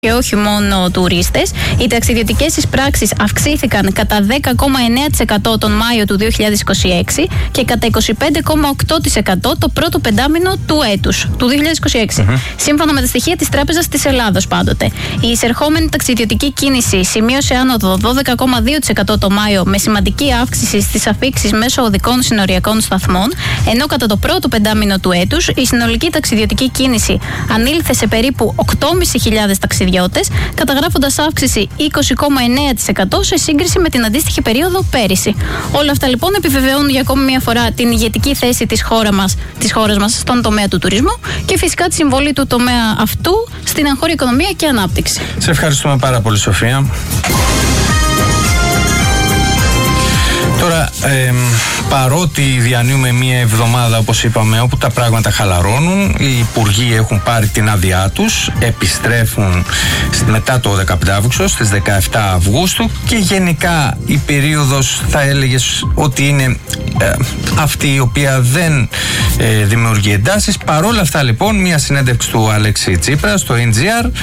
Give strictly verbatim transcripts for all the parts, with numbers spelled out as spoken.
και όχι μόνο τουρίστες. Οι ταξιδιωτικές εισπράξεις αυξήθηκαν κατά δέκα κόμμα εννέα τοις εκατό τον Μάιο του δύο χιλιάδες είκοσι έξι και κατά είκοσι πέντε κόμμα οκτώ τοις εκατό το πρώτο πεντάμινο του έτους, του δύο χιλιάδες είκοσι έξι. Mm-hmm. Σύμφωνα με τα στοιχεία της Τράπεζας της Ελλάδος πάντοτε. Η εισερχόμενη ταξιδιωτική κίνηση σημείωσε άνοδο δώδεκα κόμμα δύο τοις εκατό το Μάιο, με σημαντική αύξηση στις αφίξεις μέσω οδικών συνοριακών σταθμών, ενώ κατά το πρώτο πεντάμινο του έτους η συνολική ταξιδιωτική κίνηση ανήλθε σε περίπου οκτώ χιλιάδες πεντακόσιους ταξιδιώτες, καταγράφοντας αύξηση είκοσι κόμμα εννέα τοις εκατό σε σύγκριση με την αντίστοιχη περίοδο πέρυσι. Όλα αυτά λοιπόν επιβεβαιώνουν για ακόμη μια φορά την ηγετική θέση της χώρας μας, της χώρας μας στον τομέα του τουρισμού και φυσικά τη συμβολή του τομέα αυτού στην εγχώρια οικονομία και ανάπτυξη. Σε ευχαριστούμε πάρα πολύ, Σοφία. Τώρα, ε, παρότι διανύουμε μία εβδομάδα, όπως είπαμε, όπου τα πράγματα χαλαρώνουν, οι υπουργοί έχουν πάρει την άδειά τους, επιστρέφουν μετά το δεκαπέντε Αυγούστου, στις δεκαεπτά Αυγούστου, και γενικά η περίοδος θα έλεγες ότι είναι ε, αυτή η οποία δεν ε, δημιουργεί εντάσεις. Παρόλα αυτά λοιπόν, μία συνέντευξη του Αλέξη Τσίπρα στο εν τζι αρ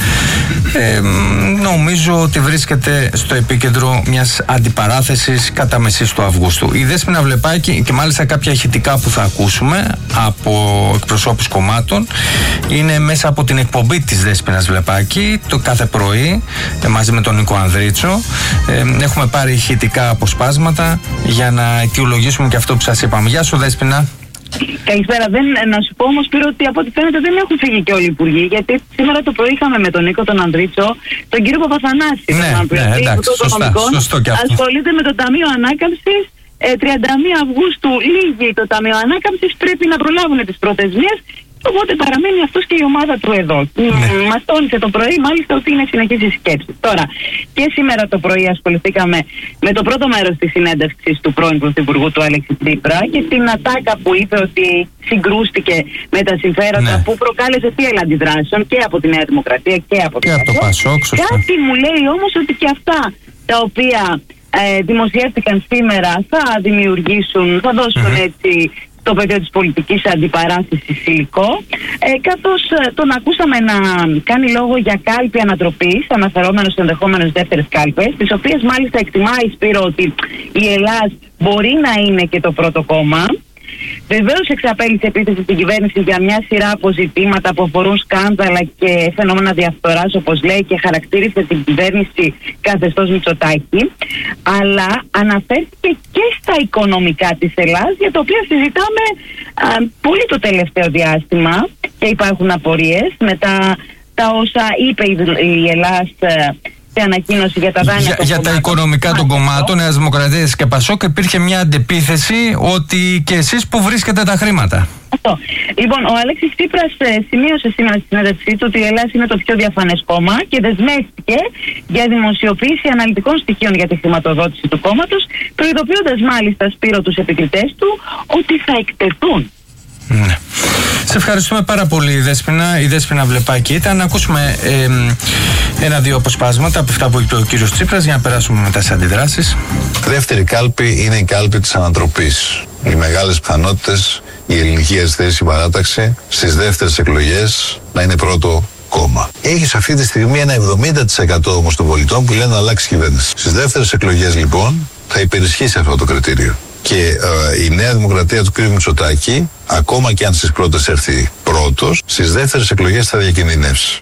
ε, νομίζω ότι βρίσκεται στο επίκεντρο μιας αντιπαράθεσης κατά μεσής του Αυγούστου. Η Δέσποινα Βλεπάκη, και μάλιστα κάποια ηχητικά που θα ακούσουμε από εκπροσώπους κομμάτων, είναι μέσα από την εκπομπή της Δέσποινας Βλεπάκη το κάθε πρωί μαζί με τον Νίκο Ανδρίτσο. Ε, έχουμε πάρει ηχητικά αποσπάσματα για να αιτιολογήσουμε και αυτό που σας είπαμε. Γεια σου, Δέσποινα. Καλησπέρα. Δεν, να σου πω όμως, Σπύρο, ότι από ό,τι φαίνεται δεν έχουν φύγει και όλοι οι υπουργοί. Γιατί σήμερα το πρωί είχαμε με τον Νίκο τον Ανδρίτσο τον κύριο Παπαθανάση. Ναι, ναι, εντάξει, σωστά, σωστό και αυτό. Ασχολείται με το Ταμείο Ανάκαμψης. Ε, τριάντα μία Αυγούστου λύγει το Ταμείο Ανάκαμψης. Πρέπει να προλάβουν τις πρωτεσμίες. Οπότε παραμένει αυτός και η ομάδα του εδώ. Ναι. Μας τόνισε το πρωί, μάλιστα, ότι είναι συνεχής η σκέψη. Τώρα, και σήμερα το πρωί ασχοληθήκαμε με το πρώτο μέρος της συνέντευξης του πρώην Πρωθυπουργού του Αλέξη Τσίπρα και την ατάκα που είπε ότι συγκρούστηκε με τα συμφέροντα, ναι, που προκάλεσε θύελλα αντιδράσεων και από τη Νέα Δημοκρατία και από, και από το Πασόκ. Κάτι μου λέει όμως ότι και αυτά τα οποία ε, δημοσιεύτηκαν σήμερα θα δημιουργήσουν, θα δώσουν mm-hmm. έτσι το πεδίο της πολιτικής αντιπαράθεσης υλικό, ε, καθώς ε, τον ακούσαμε να κάνει λόγο για κάλπη ανατροπής, αναφερόμενος σε ενδεχόμενες δεύτερες κάλπες, τις οποίες μάλιστα εκτιμάει, Σπύρο, ότι η Ελλάδα μπορεί να είναι και το πρώτο κόμμα. Βεβαίως εξαπέλυσε επίθεση στην κυβέρνηση για μια σειρά αποζητήματα που αφορούν σκάνδαλα και φαινόμενα διαφθοράς, όπως λέει, και χαρακτήρισε την κυβέρνηση καθεστώς Μητσοτάκη, αλλά αναφέρθηκε και στα οικονομικά της Ελλάδας, για τα οποία συζητάμε α, πολύ το τελευταίο διάστημα και υπάρχουν απορίες μετά τα όσα είπε η, η Ελλάδα ανακοίνωση για τα δάνεια για, των για τα οικονομικά των κομμάτων Νέας Δημοκρατίας και Πασόκ υπήρχε μια αντεπίθεση ότι και εσείς που βρίσκετε τα χρήματα. Αυτό. Λοιπόν, ο Αλέξης Τσίπρας ε, σημείωσε σήμερα στη συνέντευξή του ότι η Ελλάδα είναι το πιο διαφανές κόμμα και δεσμεύτηκε για δημοσιοποίηση αναλυτικών στοιχείων για τη χρηματοδότηση του κόμματος, προειδοποιώντας μάλιστα, Σπύρο, τους επικριτές του ότι θα εκτεθούν. Ναι. Σε ευχαριστούμε πάρα πολύ, η Δέσποινα. Η Δέσποινα Βλεπάκη ήταν. Να ακούσουμε ε, ένα-δύο αποσπάσματα από αυτά που είπε ο κύριος Τσίπρας για να περάσουμε μετά σε αντιδράσεις. Δεύτερη κάλπη είναι η κάλπη της ανατροπής. Οι μεγάλες πιθανότητες η ελληνική αριστερή παράταξη στις δεύτερες εκλογές να είναι πρώτο κόμμα. Έχεις αυτή τη στιγμή ένα εβδομήντα τοις εκατό όμως των πολιτών που λένε να αλλάξει κυβέρνηση. Στις δεύτερες εκλογές λοιπόν θα υπερισχύσει αυτό το κριτήριο. Και ε, η Νέα Δημοκρατία του κ. Μητσοτάκη, ακόμα και αν στις πρώτες έρθει πρώτος, στις δεύτερες εκλογές θα διακινδυνεύσει.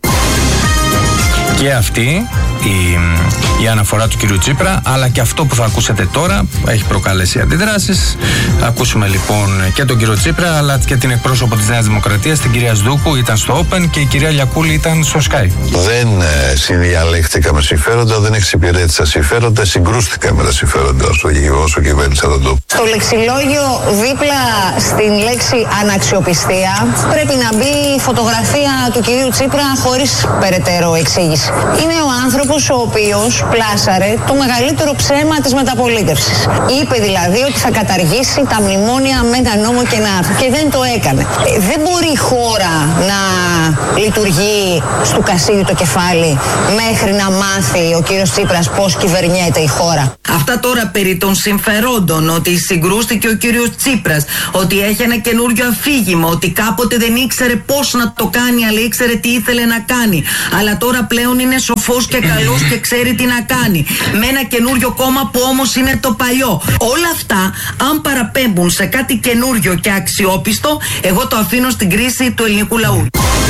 Και αυτή η, η αναφορά του κυρίου Τσίπρα, αλλά και αυτό που θα ακούσετε τώρα έχει προκαλέσει αντιδράσεις. Θα ακούσουμε λοιπόν και τον κύριο Τσίπρα, αλλά και την εκπρόσωπο της Νέας Δημοκρατίας, την κυρία Σδούκου, ήταν στο Open, και η κυρία Λιακούλη ήταν στο Sky. Δεν ε, συνδιαλέχθηκα με συμφέροντα, δεν εξυπηρέτησα συμφέροντα, συγκρούστηκα με τα συμφέροντα όσο, όσο κυβέρνησα τον τόπο. Στο λεξιλόγιο, δίπλα στην λέξη αναξιοπιστία, πρέπει να μπει η φωτογραφία του κυρίου Τσίπρα χωρίς περαιτέρω εξήγηση. Είναι ο άνθρωπος ο οποίος πλάσαρε το μεγαλύτερο ψέμα της μεταπολίτευσης. Είπε δηλαδή ότι θα καταργήσει τα μνημόνια με ένα νόμο και ένα άρθρο, και δεν το έκανε. Ε, δεν μπορεί η χώρα να λειτουργεί στο κασίδι το κεφάλι μέχρι να μάθει ο κύριος Τσίπρας πώς κυβερνιέται η χώρα. Αυτά τώρα περί των συμφερόντων, ότι συγκρούστηκε ο κύριος Τσίπρας, ότι έχει ένα καινούριο αφήγημα, ότι κάποτε δεν ήξερε πώς να το κάνει, αλλά ήξερε τι ήθελε να κάνει. Αλλά τώρα πλέον είναι σοφός και καλός και ξέρει τι να κάνει. Με ένα καινούριο κόμμα που όμως είναι το παλιό. Όλα αυτά, αν παραπέμπουν σε κάτι καινούριο και αξιόπιστο, εγώ το αφήνω στην κρίση του ελληνικού λαού.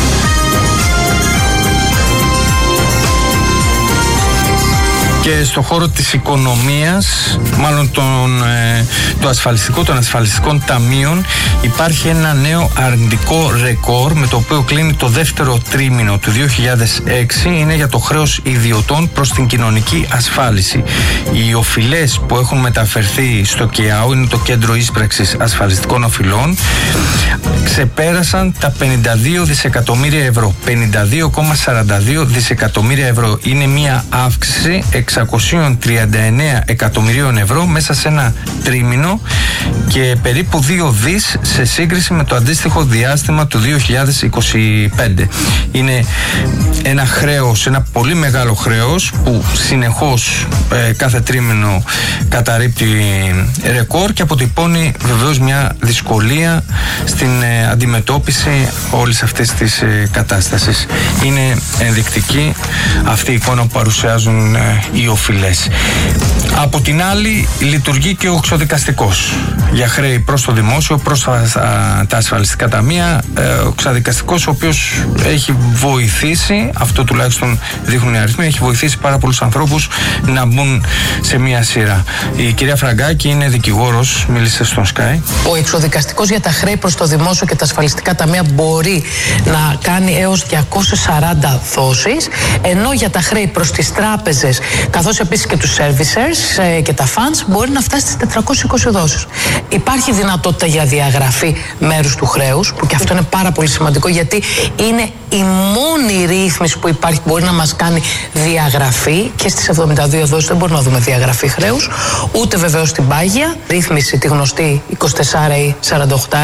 Και στο χώρο της οικονομίας, μάλλον τον, ε, το ασφαλιστικό, των ασφαλιστικών ταμείων, υπάρχει ένα νέο αρνητικό ρεκόρ με το οποίο κλείνει το δεύτερο τρίμηνο του δύο χιλιάδες έξι. Είναι για το χρέος ιδιωτών προς την κοινωνική ασφάλιση. Οι οφειλές που έχουν μεταφερθεί στο ΚΕΑΟ, είναι το Κέντρο Ίσπραξης Ασφαλιστικών Οφειλών, ξεπέρασαν τα πενήντα δύο δισεκατομμύρια ευρώ. πενήντα δύο κόμμα σαράντα δύο δισεκατομμύρια ευρώ. Είναι μια αύξηση εξακόσια τριάντα εννέα εκατομμυρίων ευρώ μέσα σε ένα τρίμηνο και περίπου δύο δις σε σύγκριση με το αντίστοιχο διάστημα του δύο χιλιάδες είκοσι πέντε. Είναι ένα χρέος, ένα πολύ μεγάλο χρέος που συνεχώς ε, κάθε τρίμηνο καταρρίπτει ρεκόρ και αποτυπώνει βεβαίως μια δυσκολία στην ε, αντιμετώπιση όλης αυτής της ε, κατάστασης. Είναι ενδεικτική αυτή η εικόνα που παρουσιάζουν ε, οι οφειλές. Από την άλλη λειτουργεί και ο εξοδικαστικός για χρέη προς το δημόσιο, προς τα, τα ασφαλιστικά ταμεία. Ε, ο εξοδικαστικός, ο οποίος έχει βοηθήσει, αυτό τουλάχιστον δείχνουν οι αριθμοί, έχει βοηθήσει πάρα πολλούς ανθρώπους να μπουν σε μία σειρά. Η κυρία Φραγκάκη είναι δικηγόρος, μίλησε στον Sky. Ο εξοδικαστικός για τα χρέη προς το δημόσιο και τα ασφαλιστικά ταμεία μπορεί να κάνει έως διακόσιες σαράντα δόσεις, ενώ για τα χρέη προς τις τράπεζες, καθώς επίσης και τους servicers ε, και τα funds, μπορεί να φτάσει στις τετρακόσιες είκοσι δόσεις. Υπάρχει δυνατότητα για διαγραφή μέρους του χρέους, που και αυτό είναι πάρα πολύ σημαντικό, γιατί είναι η μόνη ρύθμιση που υπάρχει που μπορεί να μας κάνει διαγραφή, και στις εβδομήντα δύο δόσεις δεν μπορούμε να δούμε διαγραφή χρέους, ούτε βεβαίως στην πάγια ρύθμιση, τη γνωστή είκοσι τέσσερα ή σαράντα οκτώ.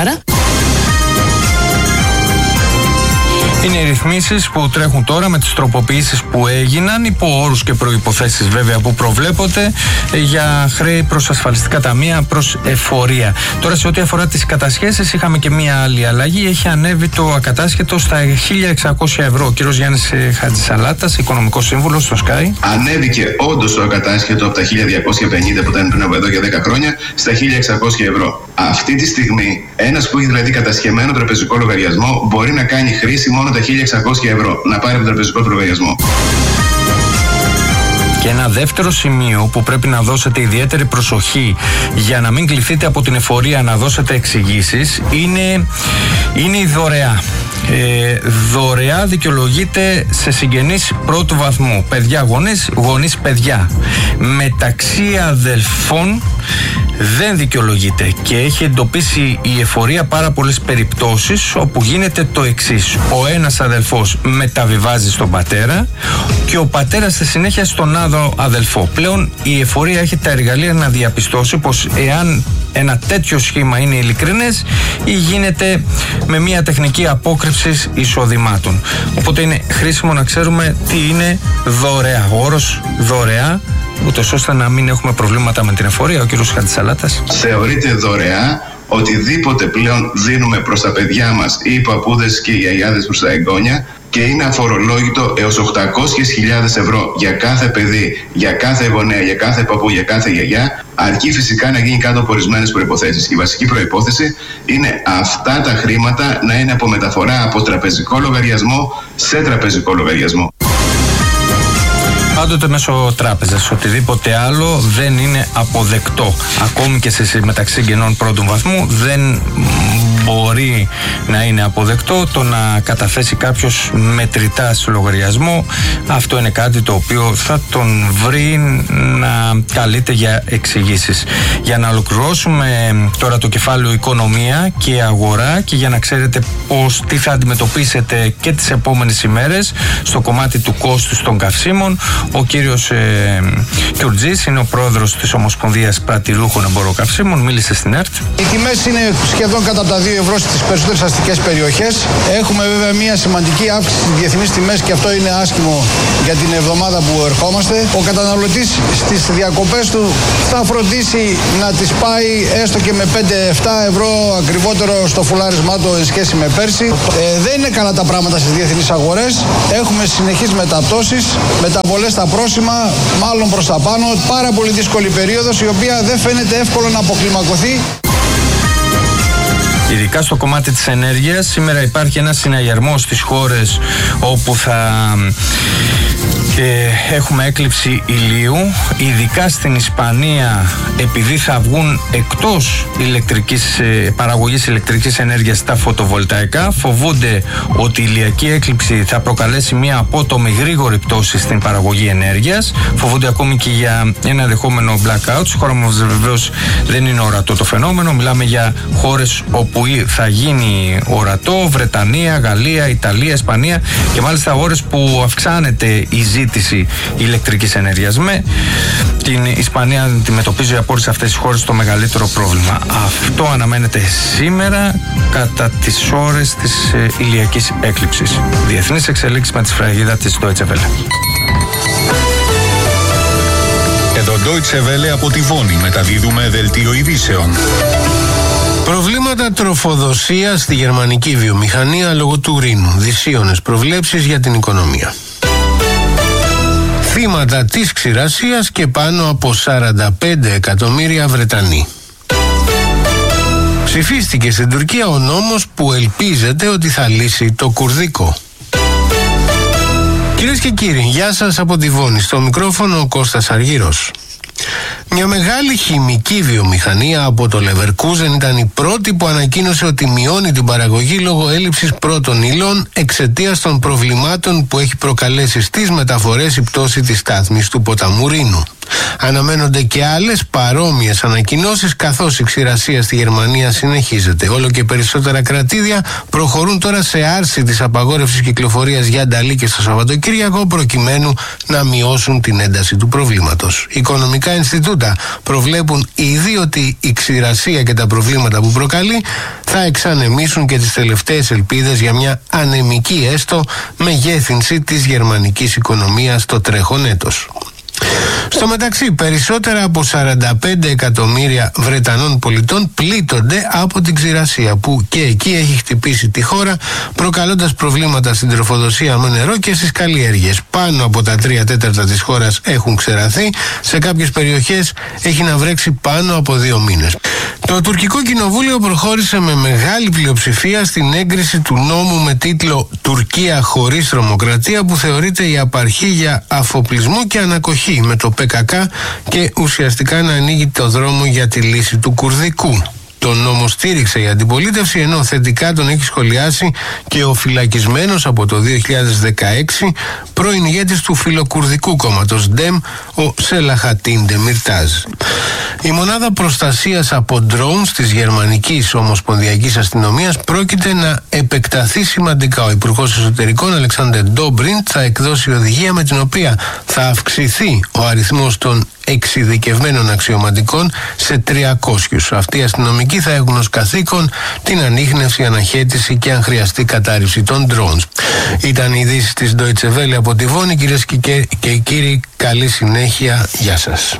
Είναι οι ρυθμίσεις που τρέχουν τώρα με τις τροποποιήσεις που έγιναν, υπό όρους και προϋποθέσεις βέβαια που προβλέπονται, για χρέη προς ασφαλιστικά ταμεία, προς εφορία. Τώρα, σε ό,τι αφορά τις κατασχέσεις, είχαμε και μία άλλη αλλαγή. Έχει ανέβει το ακατάσχετο στα χίλια εξακόσια ευρώ. Ο κύριος Γιάννης Χατζησαλάτας, οικονομικός σύμβουλος στο Sky. Ανέβηκε όντως το ακατάσχετο από τα χίλια διακόσια πενήντα που ήταν πριν από εδώ για δέκα χρόνια στα χίλια εξακόσια ευρώ. Αυτή τη στιγμή, ένας που έχει δηλαδή κατασχεμένο τραπεζικό λογαριασμό μπορεί να κάνει χρήση μόνο τα χίλια εξακόσια ευρώ, να πάρει από τον τραπεζικό του λογαριασμό. Και ένα δεύτερο σημείο που πρέπει να δώσετε ιδιαίτερη προσοχή για να μην κληθείτε από την εφορία να δώσετε εξηγήσεις είναι, είναι η δωρεά. Ε, δωρεά δικαιολογείται σε συγγενείς πρώτου βαθμού. Παιδιά γονείς, γονείς παιδιά. Μεταξύ αδελφών δεν δικαιολογείται και έχει εντοπίσει η εφορία πάρα πολλές περιπτώσεις όπου γίνεται το εξής. Ο ένας αδελφός μεταβιβάζει στον πατέρα και ο πατέρας στη συνέχεια στον άλλο αδελφό. Πλέον η εφορία έχει τα εργαλεία να διαπιστώσει πως εάν ένα τέτοιο σχήμα είναι ειλικρινές ή γίνεται με μια τεχνική απόκρυψης εισοδημάτων. Οπότε είναι χρήσιμο να ξέρουμε τι είναι δωρεά. Ο όρος δωρεά, ούτως ώστε να μην έχουμε προβλήματα με την εφορία. Ο κύριος Χατζησαλάτας. Θεωρείται δωρεά οτιδήποτε πλέον δίνουμε προς τα παιδιά μας ή οι παππούδες και οι γιαγιάδες προς τα εγγόνια, και είναι αφορολόγητο έως οκτακόσιες χιλιάδες ευρώ για κάθε παιδί, για κάθε γονέα, για κάθε παππού, για κάθε γιαγιά, αρκεί φυσικά να γίνει κάτω από ορισμένες προϋποθέσεις. Η βασική προϋπόθεση είναι αυτά τα χρήματα να είναι από μεταφορά από τραπεζικό λογαριασμό σε τραπεζικό λογαριασμό. Πάντοτε μέσω τράπεζας. Οτιδήποτε άλλο δεν είναι αποδεκτό. Ακόμη και σε μεταξύ συγγενών πρώτου βαθμού δεν μπορεί να είναι αποδεκτό το να καταθέσει κάποιος μετρητά στο λογαριασμό. Αυτό είναι κάτι το οποίο θα τον βρει να καλείται για εξηγήσεις. Για να ολοκληρώσουμε τώρα το κεφάλαιο οικονομία και αγορά, και για να ξέρετε πώς, τι θα αντιμετωπίσετε και τις επόμενες ημέρες στο κομμάτι του κόστους των καυσίμων, ο κύριος ε, Κιουρτζής είναι ο πρόεδρος της Ομοσπονδίας Πρατηρούχων Εμποροκαυσίμων, μίλησε στην ΕΡΤ. Οι τιμές είναι σχεδόν κατά τα δύο δύο ευρώ στις περισσότερες αστικές περιοχές. Έχουμε βέβαια μια σημαντική αύξηση στις διεθνείς τιμές και αυτό είναι άσχημο για την εβδομάδα που ερχόμαστε. Ο καταναλωτής στις διακοπές του θα φροντίσει να τις πάει έστω και με πέντε εφτά ευρώ ακριβότερο στο φουλάρισμά του εν σχέση με πέρσι. Ε, δεν είναι καλά τα πράγματα στις διεθνείς αγορές. Έχουμε συνεχείς μεταπτώσεις, μεταβολές στα πρόσημα, μάλλον προς τα πάνω. Πάρα πολύ δύσκολη περίοδος, η οποία δεν φαίνεται εύκολο να αποκλιμακωθεί. Ειδικά στο κομμάτι της ενέργειας, σήμερα υπάρχει ένας συναγερμός στις χώρες όπου θα ε, έχουμε έκλειψη ηλίου. Ειδικά στην Ισπανία, επειδή θα βγουν εκτός ηλεκτρικής, ε, παραγωγής ηλεκτρικής ενέργειας τα φωτοβολταϊκά, φοβούνται ότι η ηλιακή έκλειψη θα προκαλέσει μια απότομη γρήγορη πτώση στην παραγωγή ενέργειας. Φοβούνται ακόμη και για ένα ενδεχόμενο blackout. Στη χώρα μας βεβαίως δεν είναι ορατό το φαινόμενο. Μιλάμε για χώρες όπου θα γίνει ορατό, Βρετανία, Γαλλία, Ιταλία, Ισπανία και μάλιστα χώρες που αυξάνεται η ζήτηση ηλεκτρικής ενέργειας. Με την Ισπανία αντιμετωπίζει από όλες αυτές τις χώρες το μεγαλύτερο πρόβλημα. Αυτό αναμένεται σήμερα κατά τις ώρες της ε, ηλιακής έκλειψης. Διεθνείς εξελίξεις με τη σφραγίδα της Deutsche Welle. Εδώ Deutsche Welle από τη Βόνη μεταδίδουμε δελτίο ειδήσεων. Προβλήματα τροφοδοσίας στη γερμανική βιομηχανία λόγω του Ρήνου. Δυσίωνες προβλέψεις για την οικονομία. Θύματα της ξηρασίας και πάνω από σαράντα πέντε εκατομμύρια Βρετανοί. Ψηφίστηκε στην Τουρκία ο νόμος που ελπίζεται ότι θα λύσει το κουρδικό. Κυρίες και κύριοι, γεια σας από τη Βόνη. Στο μικρόφωνο ο Κώστας Αργύρος. Μια μεγάλη χημική βιομηχανία από το Leverkusen ήταν η πρώτη που ανακοίνωσε ότι μειώνει την παραγωγή λόγω έλλειψης πρώτων υλών εξαιτίας των προβλημάτων που έχει προκαλέσει στις μεταφορές η πτώση της στάθμης του ποταμού Ρήνου. Αναμένονται και άλλες παρόμοιες ανακοινώσεις, καθώς η ξηρασία στη Γερμανία συνεχίζεται. Όλο και περισσότερα κρατήδια προχωρούν τώρα σε άρση της απαγόρευσης κυκλοφορίας για νταλίκες το Σαββατοκύριακο, προκειμένου να μειώσουν την ένταση του προβλήματος. Οικονομικά Ινστιτούτα προβλέπουν ήδη ότι η ξηρασία και τα προβλήματα που προκαλεί θα εξανεμίσουν και τις τελευταίες ελπίδες για μια ανεμική έστω μεγέθυνση της γερμανικής οικονομίας το τρέχον έτος. Στο μεταξύ, περισσότερα από σαράντα πέντε εκατομμύρια Βρετανών πολιτών πλήττονται από την ξηρασία, που και εκεί έχει χτυπήσει τη χώρα, προκαλώντας προβλήματα στην τροφοδοσία με νερό και στις καλλιέργειες. Πάνω από τα τρία τέταρτα της χώρας έχουν ξεραθεί, σε κάποιες περιοχές έχει να βρέξει πάνω από δύο μήνες. Το τουρκικό κοινοβούλιο προχώρησε με μεγάλη πλειοψηφία στην έγκριση του νόμου με τίτλο «Τουρκία χωρίς τρομοκρατία», που θεωρείται η απαρχή για αφοπλισμό και ανακοχή με το πι κέι κέι και ουσιαστικά να ανοίγει το δρόμο για τη λύση του κουρδικού. Τον νόμο στήριξε η αντιπολίτευση, ενώ θετικά τον έχει σχολιάσει και ο φυλακισμένος από το δύο χιλιάδες δεκαέξι πρώην ηγέτης του φιλοκουρδικού κόμματος Ντεμ, ο Σελαχατίν Ντεμιρτάζ. Η μονάδα προστασίας από drones της Γερμανικής Ομοσπονδιακής Αστυνομίας πρόκειται να επεκταθεί σημαντικά. Ο Υπουργός Εσωτερικών Αλεξάντερ Ντόμπριντ θα εκδώσει οδηγία με την οποία θα αυξηθεί ο αριθμός των εξειδικευμένων αξιωματικών σε τριακόσιους. Αυτοί οι αστυνομικοί θα έχουν ως καθήκον την ανίχνευση, αναχέτηση και αν χρειαστεί κατάρριψη των drones. Ήταν οι ειδήσεις της Deutsche Welle από τη Βόνη. Κυρίες και κύριοι, καλή συνέχεια. Γεια σας.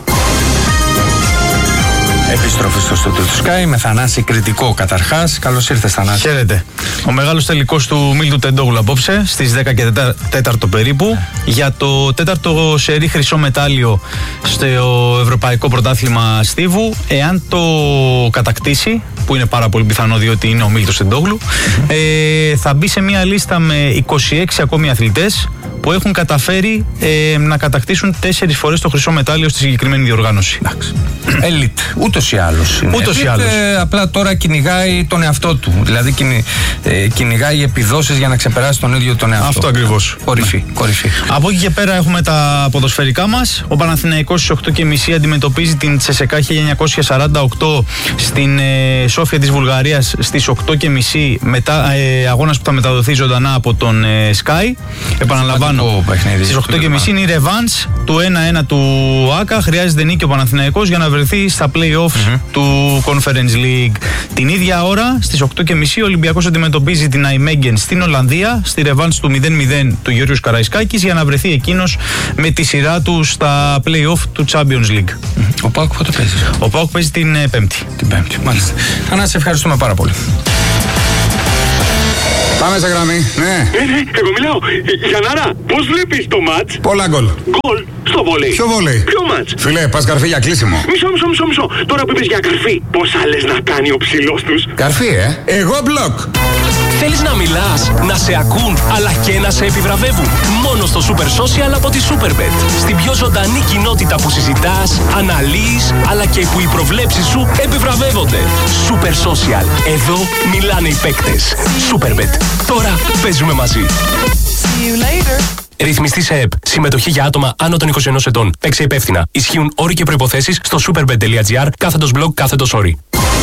Επιστροφή στο στούντιο του Sky με Θανάση Κρητικό καταρχάς. Καλώς ήρθες, Θανάση. Χαίρετε. Ο μεγάλος τελικός του Μίλτου Τεντόγλου απόψε στις δέκα και τέσσερα περίπου για το τέταρτο σερί χρυσό μετάλλιο στο Ευρωπαϊκό Πρωτάθλημα Στίβου. Εάν το κατακτήσει, που είναι πάρα πολύ πιθανό διότι είναι ο Μίλτος Τεντόγλου, mm-hmm. ε, θα μπει σε μια λίστα με είκοσι έξι ακόμη αθλητές που έχουν καταφέρει ε, να κατακτήσουν τέσσερις φορές το χρυσό μετάλλιο στη συγκεκριμένη διοργάνωση. Εντάξει. Ελίτ, ούτως ή άλλως. Ούτως ή άλλως. Ε, απλά τώρα κυνηγάει τον εαυτό του. Δηλαδή κυνη, ε, κυνηγάει επιδόσεις για να ξεπεράσει τον ίδιο τον εαυτό. Αυτό ακριβώς. Κορυφή. Ναι. Κορυφή. Από εκεί και πέρα έχουμε τα ποδοσφαιρικά μας. Ο Παναθηναϊκός στις οκτώ και μισή αντιμετωπίζει την Τσεσεκά χίλια εννιακόσια σαράντα οκτώ στην ε, Σόφια της Βουλγαρίας στις οκτώ και μισή, μετά, ε, αγώνας που θα μεταδοθεί ζωντανά από τον ε, Sky. Επαναλαμβάνω, στις οκτώ και μισή είναι η ρεβάνς του ένα ένα του ΆΚΑ. Χρειάζεται νίκη ο Παναθηναϊκός για να βρεθεί στα play-offs mm-hmm. του Conference League. Την ίδια ώρα, στις οκτώ και μισή, ο Ολυμπιακός αντιμετωπίζει την Αϊμέγγεν στην Ολλανδία, στη ρεβάνς του μηδέν μηδέν του Γιώργου Καραϊσκάκης, για να βρεθεί εκείνος με τη σειρά του στα play-off του Champions League. Mm-hmm. Ο ΠΑΟΚ πότε παίζει? Ο ΠΑΟΚ παίζει την ε, Πέμπτη. Την Πέμπτη, μάλιστα. Ανά, σε ευχαριστούμε πάρα πολύ. Πάμε σε γραμμή, ναι. Ναι, ναι, εγώ μιλάω. Γιαννάρα, πώς βλέπεις το μάτς? Πολλά γκολ. Γκολ στο βόλεϊ. Ποιο βόλεϊ? Ποιο μάτς? Φιλέ, πας καρφί για κλείσιμο. Μισό, μισό, μισό, μισό. Τώρα που είπες για καρφί, πόσα λες να κάνει ο ψηλός τους? Καρφί, ε. Εγώ μπλοκ. Θέλεις να μιλάς, να σε ακούν, αλλά και να σε επιβραβεύουν? Μόνο στο Super Social από τη Superbet. Στην πιο ζωντανή κοινότητα που συζητάς, αναλύεις, αλλά και που οι προβλέψεις σου επιβραβεύονται. Super Social. Εδώ μιλάνε οι παίκτες. Superbet. Τώρα παίζουμε μαζί. Ρυθμιστή σε ΕΠ. Συμμετοχή για άτομα άνω των είκοσι ενός ετών. Παίξε υπεύθυνα. Ισχύουν όροι και προϋποθέσεις στο superbet.gr κάθετος blog κάθετος όροι.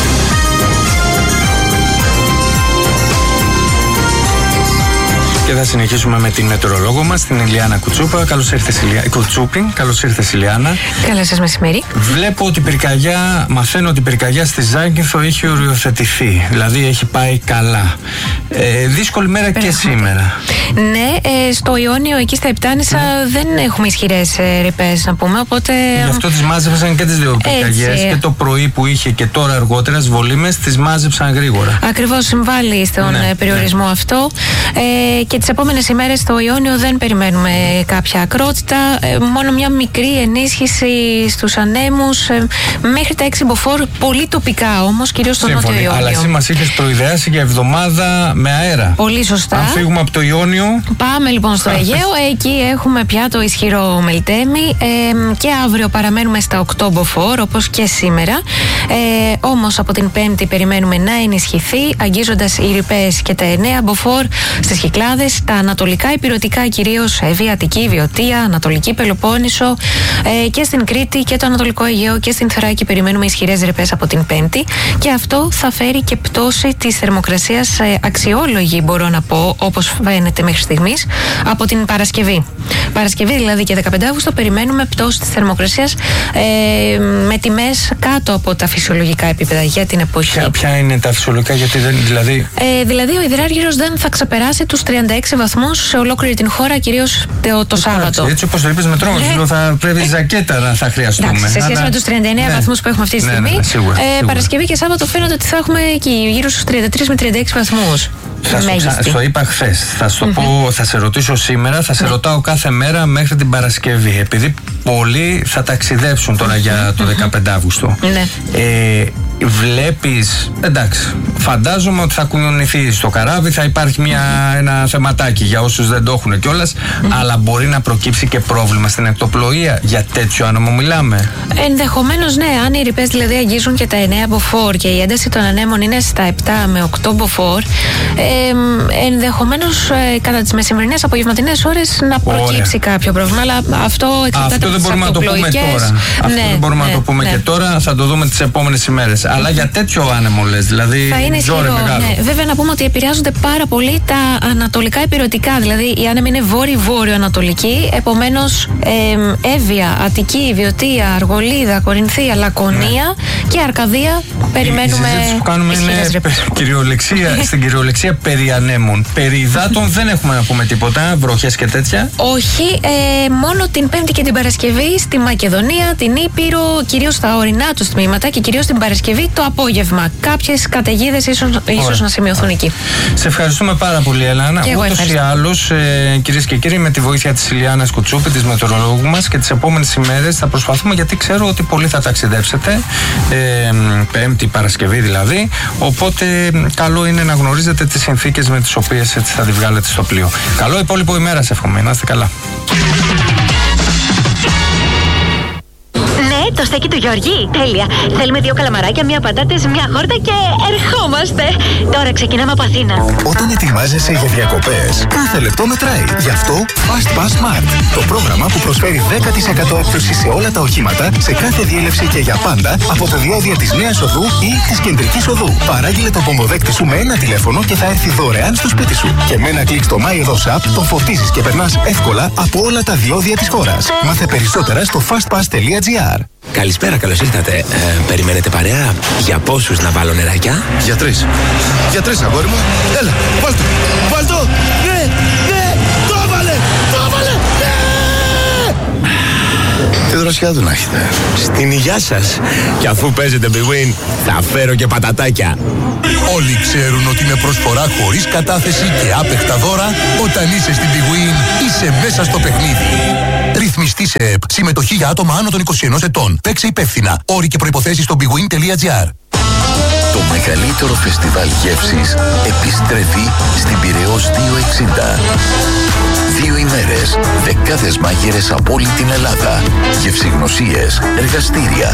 Και θα συνεχίσουμε με την μετεωρολόγο μας, την Ηλιάνα Κουτσούπα. Καλώς ήρθες, Ηλιά... Κουτσούπη. Καλώς ήρθες, Ηλιάνα. Καλώς σας μεσημέρι. Βλέπω ότι η πυρκαγιά, μαθαίνω ότι η πυρκαγιά στη Ζάκυνθο έχει οριοθετηθεί. Δηλαδή έχει πάει καλά. Ε, δύσκολη μέρα και σήμερα. Ναι, ε, στο Ιόνιο, εκεί στα Επτάνησα, mm. δεν έχουμε ισχυρές ε, ρηπές, να πούμε. Οπότε. Γι' αυτό τις μάζεψαν και τις δύο πυρκαγιές. Και το πρωί που είχε και τώρα αργότερα τις βολήμες τις μάζεψαν γρήγορα. Ακριβώς, συμβάλλει στον ναι, περιορισμό ναι. αυτό. Ε, και τις επόμενες ημέρες στο Ιόνιο δεν περιμένουμε κάποια ακρότητα. Ε, μόνο μια μικρή ενίσχυση στους ανέμους. Ε, μέχρι τα έξι μποφόρ, πολύ τοπικά όμως, κυρίως στο Νότιο Ιόνιο. Αλλά εσύ μας είχες προειδεάσει για εβδομάδα με αέρα. Πολύ σωστά. Αν φύγουμε από το Ιόνιο. Πάμε λοιπόν στο Αιγαίο. Εκεί έχουμε πια το ισχυρό Μελτέμι. Ε, και αύριο παραμένουμε στα οκτώ μποφόρ, όπως και σήμερα. Ε, όμως από την Πέμπτη περιμένουμε να ενισχυθεί, αγγίζοντας οι ρηπές και τα εννέα μποφόρ στις Κυκλάδες, τα ανατολικά ηπειρωτικά, κυρίως Εύβοια, Αττική, Βιωτία, Ανατολική Πελοπόννησο, ε, και στην Κρήτη και το Ανατολικό Αιγαίο και στην Θράκη περιμένουμε ισχυρές ρηπές από την Πέμπτη. Και αυτό θα φέρει και πτώση της θερμοκρασίας, ε, αξιόλογη μπορώ να πω, όπως φαίνεται μέχρι στιγμής, από την Παρασκευή. Παρασκευή δηλαδή και δεκαπέντε Αυγούστου περιμένουμε πτώση της θερμοκρασίας, ε, με τιμές κάτω από τα φυσιολογικά επίπεδα για την εποχή. Ποια, ποια είναι τα φυσιολογικά, γιατί δεν. Δηλαδή, ε, δηλαδή ο υδράργυρος δεν θα ξεπεράσει τους τριάντα έξι βαθμούς σε ολόκληρη την χώρα, κυρίως το, το Σάββατο. Έτσι όπως το είπες με τρόπο, ναι. θα πρέπει ζακέτα να θα χρειαστούμε. Εντάξει, σε σχέση αλλά... με τους τριάντα εννέα ναι. βαθμούς που έχουμε αυτή τη στιγμή, ναι, ναι, ναι, σίγουρα, ε, σίγουρα. Παρασκευή και Σάββατο φαίνεται ότι θα έχουμε εκεί γύρω στους τριάντα τρεις με τριάντα έξι βαθμούς. Θα σου το είπα χθες. Θα σου mm-hmm. πω, θα σε ρωτήσω σήμερα, θα σε mm-hmm. ρωτάω κάθε μέρα μέχρι την Παρασκευή. Επειδή πολλοί θα ταξιδέψουν τώρα mm-hmm. για το δεκαπέντε Αυγούστου. Ναι. Ε, βλέπεις, εντάξει, φαντάζομαι ότι θα κουνηθεί στο καράβι, θα υπάρχει μια, ένα θεματάκι για όσους δεν το έχουν κιόλας, mm-hmm. αλλά μπορεί να προκύψει και πρόβλημα στην εκτοπλοεία. Για τέτοιο άνεμο μιλάμε? Ενδεχομένως ναι, αν οι ρηπές δηλαδή αγγίζουν και τα εννέα μποφόρ και η ένταση των ανέμων είναι στα επτά με οκτώ μποφόρ, ε, ενδεχομένως ε, κατά τις μεσημερινές απογευματινές ώρες να προκύψει Ωραία. κάποιο πρόβλημα. Αλλά αυτό εξαρτάται αυτό δεν μπορούμε να το πούμε τώρα. Ναι, αυτό δεν μπορούμε ναι, να το πούμε ναι. και τώρα, θα το δούμε τις επόμενες ημέρες. Αλλά mm-hmm. για τέτοιο άνεμο λες, δηλαδή θα είναι ισχυρό, ναι. Βέβαια να πούμε ότι επηρεάζονται πάρα πολύ τα ανατολικά ηπειρωτικά. Δηλαδή η άνεμη είναι βόρειο-βόρειο-ανατολική. Επομένως ε, Εύβοια, Αττική, Βιωτία, Αργολίδα, Κορινθία, Λακωνία ναι. και Αρκαδία περιμένουμε. Η συζήτηση που κάνουμε είναι κυριολεξία, στην κυριολεξία περί ανέμων. Περί υδάτων δεν έχουμε να πούμε τίποτα, βροχές και τέτοια. Όχι, ε, μόνο την Πέμπτη και την Παρασκευή στη Μακεδονία, την Ήπειρο, κυρίως στα ορεινά του τμήματα και κυρίως την Παρασκευή το απόγευμα. Κάποιες καταιγίδες ίσως, ίσως να σημειωθούν Ωραία. εκεί. Σε ευχαριστούμε πάρα πολύ, Ελένα. Ούτως ή άλλως, ε, κυρίες και κύριοι, με τη βοήθεια της Ηλιάνας Κουτσούπη, της μετεωρολόγου μας, και τις επόμενες ημέρες θα προσπαθούμε, γιατί ξέρω ότι πολλοί θα ταξιδέψετε, ε, Πέμπτη, Παρασκευή δηλαδή. Οπότε καλό είναι να γνωρίζετε τις συνθήκες με τις οποίες έτσι θα τη βγάλετε στο πλοίο. Καλό υπόλοιπο ημέρα, σε εύχομαι. Να είστε καλά. Ναι, το εκεί του Γιώργη. Τέλεια. Θέλουμε δύο καλαμαράκια, μία πατάτες, μία χόρτα και ερχόμαστε. Τώρα ξεκινάμε από Αθήνα. Όταν ετοιμάζεσαι για διακοπές, κάθε λεπτό μετράει. Γι' αυτό Fast Pass Smart. Το πρόγραμμα που προσφέρει δέκα τοις εκατό έκπτωση σε όλα τα οχήματα, σε κάθε διέλευση και για πάντα από το διόδια της Νέας Οδού ή της Κεντρικής Οδού. Παράγγειλε το πομποδέκτη σου με ένα τηλέφωνο και θα έρθει δωρεάν στο σπίτι σου. Και με ένα κλικ στο MyEdos App τον φορτίζεις και περνάς εύκολα από όλα τα διόδια της χώρας. Μάθε περισσότερα στο fastpass τελεία gr. Καλησπέρα, καλώς ήρθατε. Ε, περιμένετε παρέα? Για πόσους να βάλω νεράκια? Για τρεις. Για τρεις, αγόρι μου. Έλα, βάλ' το. Βάλ' το. Ναι, ναι, το έβαλε, το έβαλε. Ναι! Τι δροσιά του να έχετε. Στην υγειά σας. Και αφού παίζετε Big Win, θα φέρω και πατατάκια. Όλοι ξέρουν ότι με προσφορά χωρίς κατάθεση και άπεχτα δώρα, όταν είσαι στην Big Win, είσαι μέσα στο παιχνίδι. Ρυθμιστή σε ΕΠ. Συμμετοχή για άτομα άνω των είκοσι ενός ετών. Παίξε υπεύθυνα. Όροι και προϋποθέσεις στο bigwin τελεία gr. Το μεγαλύτερο φεστιβάλ γεύσης επιστρέφει στην Πειραιώς διακόσια εξήντα. Δύο ημέρες, δεκάδες μάγειρες από όλη την Ελλάδα, γευσηγνωσίες, εργαστήρια,